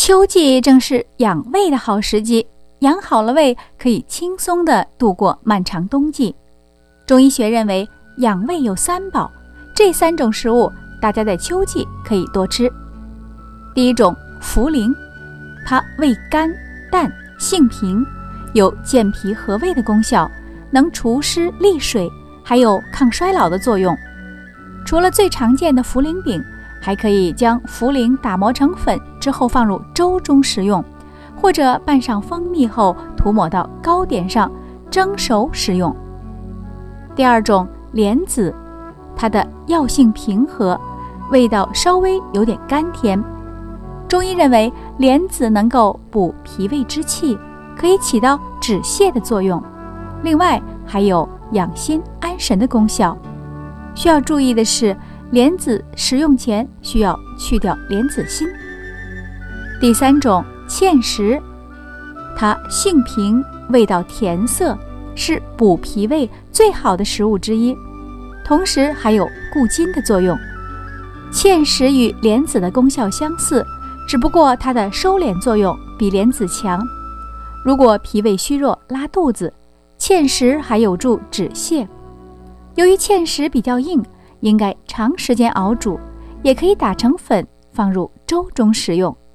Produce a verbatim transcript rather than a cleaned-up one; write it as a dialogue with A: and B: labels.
A: 秋季正是养胃的好时机，养好了胃，可以轻松地度过漫长冬季。中医学认为，养胃有三宝，这三种食物大家在秋季可以多吃。第一种，茯苓，它味甘淡，性平，有健脾和胃的功效，能除湿利水，还有抗衰老的作用。除了最常见的茯苓饼，还可以将茯苓打磨成粉之后放入粥中食用，或者拌上蜂蜜后涂抹到糕点上蒸熟食用。第二种，莲子，它的药性平和，味道稍微有点甘甜。中医认为莲子能够补脾胃之气，可以起到止泻的作用，另外还有养心安神的功效。需要注意的是，莲子食用前需要去掉莲子心。第三种，芡实，它性平，味道甜涩，是补脾胃最好的食物之一，同时还有固筋的作用。芡实与莲子的功效相似，只不过它的收敛作用比莲子强。如果脾胃虚弱、拉肚子，芡实还有助止泻。由于芡实比较硬，应该长时间熬煮，也可以打成粉放入粥中食用。